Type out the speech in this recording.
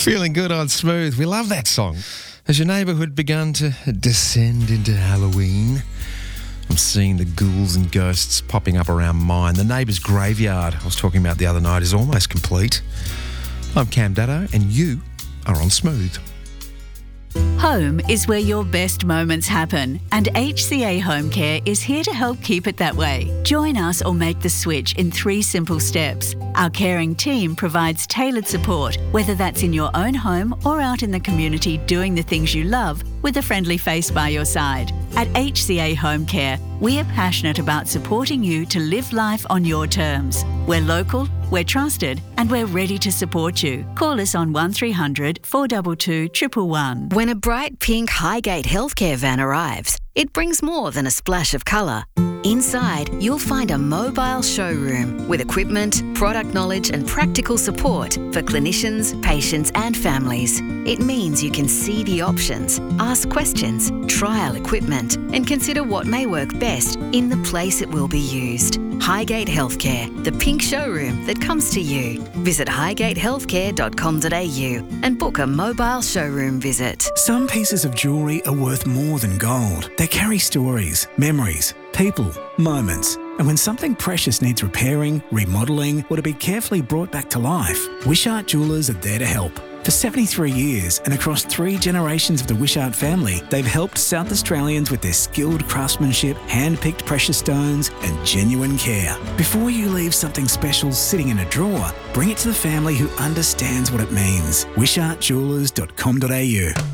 Feeling good on Smooth. We love that song. Has your neighbourhood begun to descend into Halloween? I'm seeing the ghouls and ghosts popping up around mine. The neighbour's graveyard I was talking about the other night is almost complete. I'm Cam Daddo and you are on Smooth. Home is where your best moments happen, and HCA Home Care is here to help keep it that way. Join us or make the switch in 3 simple steps. Our caring team provides tailored support, whether that's in your own home or out in the community doing the things you love with a friendly face by your side. At HCA Home Care, we are passionate about supporting you to live life on your terms. We're local, we're trusted, and we're ready to support you. Call us on 1300 422 111. When a bright pink Highgate healthcare van arrives, it brings more than a splash of colour. Inside, you'll find a mobile showroom with equipment, product knowledge and practical support for clinicians, patients and families. It means you can see the options, ask questions, trial equipment and consider what may work best in the place it will be used. Highgate Healthcare, the pink showroom that comes to you. Visit highgatehealthcare.com.au and book a mobile showroom visit. Some pieces of jewellery are worth more than gold. They carry stories, memories, people, moments. And when something precious needs repairing, remodelling, or to be carefully brought back to life, Wishart Jewellers are there to help. For 73 years and across 3 generations of the Wishart family, they've helped South Australians with their skilled craftsmanship, hand-picked precious stones and genuine care. Before you leave something special sitting in a drawer, bring it to the family who understands what it means. WishartJewellers.com.au